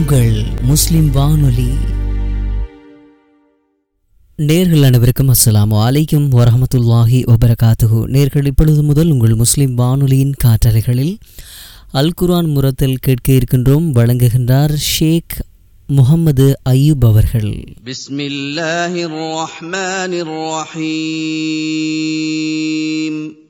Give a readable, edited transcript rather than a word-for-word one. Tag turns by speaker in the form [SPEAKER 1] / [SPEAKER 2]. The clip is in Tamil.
[SPEAKER 1] உங்கள் முஸ்லிம் வானொலி. நேர்கள் அனைவருக்கும் அஸ்ஸலாமு அலைக்கும் வரஹ்மத்துல்லாஹி வபரகாத்துஹு. நேர்கள் இப்பொழுது முதல் உங்கள் முஸ்லிம் வானொலியின் காற்றலைகளில் அல் குர்ஆன் முரத்தல் கேட்க இருக்கின்றோம். வழங்குகின்றார் ஷேக் முஹம்மது அய்யூப் அவர்கள்.
[SPEAKER 2] பிஸ்மில்லாஹிர் ரஹ்மானிர் ரஹீம்.